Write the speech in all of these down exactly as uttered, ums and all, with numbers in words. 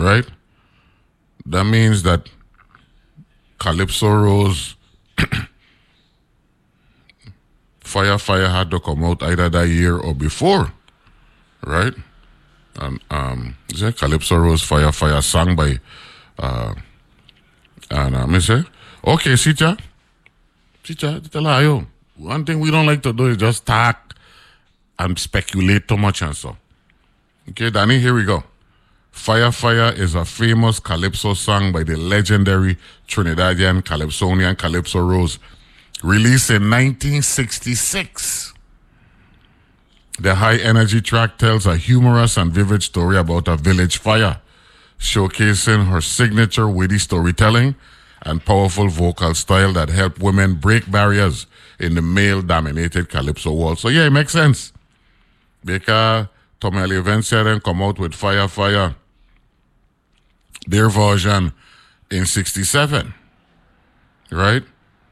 right? That means that Calypso Rose, Fire Fire had to come out either that year or before, right? And um, is it Calypso Rose, Fire Fire, sung by, uh, and um, I say, okay, Sita, Sita, tell her, yo, one thing we don't like to do is just talk and speculate too much and so. Okay, Danny, here we go. Fire Fire is a famous calypso song by the legendary Trinidadian calypsonian Calypso Rose, released in nineteen sixty-six. The high-energy track tells a humorous and vivid story about a village fire, showcasing her signature witty storytelling and powerful vocal style that help women break barriers in the male-dominated calypso world. So yeah, it makes sense. Because Tommy Olivencia then come out with Fire Fire, their version, in sixty-seven, right?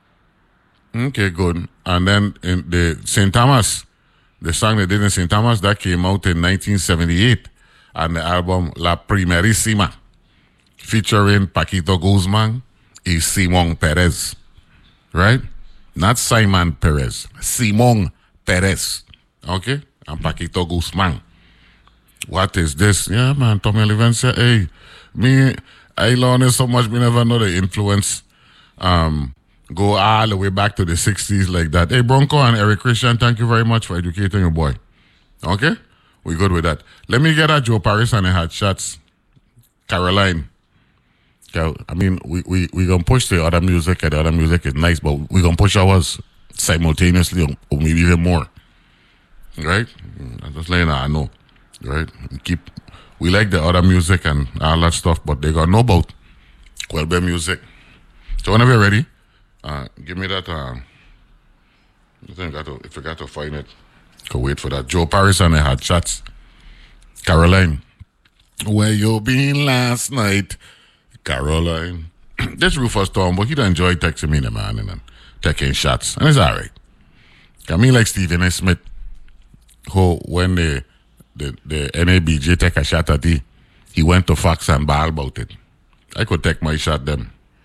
Okay, good. And then in the Saint Thomas, the song they did in Saint Thomas, that came out in nineteen seventy-eight, and the album La Primerísima, featuring Paquito Guzman y Simón Perez, right? Not Simon Perez, Simón Perez, okay? And Paquito Guzman. What is this? Yeah, man, Tommy Olivencia, hey, me, I learned so much, we never know the influence. Um, go all the way back to the sixties like that. Hey, Bronco and Eric Christian, thank you very much for educating your boy. Okay? We good with that. Let me get at Joe Paris and the Hot Shots. Caroline. I mean, we we we gonna push the other music, and the other music is nice, but we gonna push ours simultaneously, or, or maybe even more. Right? I'm just letting I know. Right? We keep we like the other music and all that stuff, but they got no about Quelbe music. So whenever you're ready, uh, give me that. Uh, I think I got to, if I got to find it, go wait for that. Joe Paris and the Hot Shots. Caroline. Where you been last night, Caroline? This Rufus Storm, but he don't enjoy texting me, the man, and then taking shots. And it's all right. I mean, like Stephen A. Smith, who, when the, the, the N A B J take a shot at he, he went to Fox and bawl about it. I could take my shot then.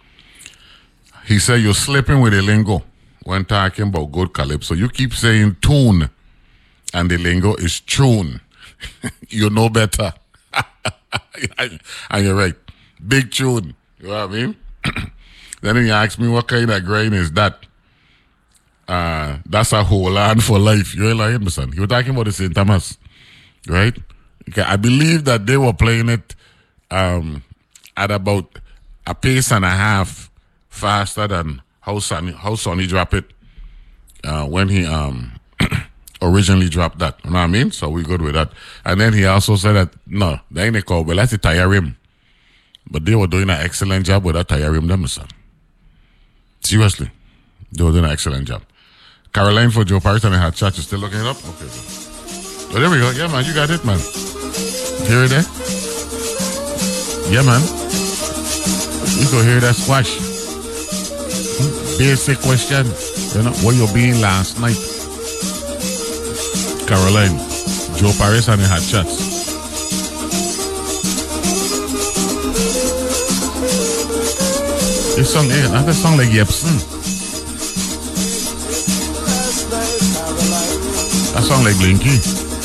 He said, you're slipping with the lingo when talking about good calypso. You keep saying tune, and the lingo is tune. You know better. And you're right. Big tune. You know what I mean? Then he asked me, what kind of grain is that? Uh, that's a whole land for life. You ain't lying, son. You were talking about the Saint Thomas, right? Okay, I believe that they were playing it um, at about a pace and a half faster than how Sonny, how Sonny dropped it uh, when he um, originally dropped that. You know what I mean? So we good with that. And then he also said that, no, they ain't called, but that's the tire rim. But they were doing an excellent job with that tire rim, them, son. Seriously. They were doing an excellent job. Caroline for Joe Paris and the Hot Shots. You still looking it up? Okay. Oh, there we go. Yeah, man. You got it, man. Hear it there? Yeah, man. You go hear that splash. Basic question. You know, where you been last night? Caroline. Joe Paris and the Hot Shots. This song, eh, another song like Yepson. That song like Blinky.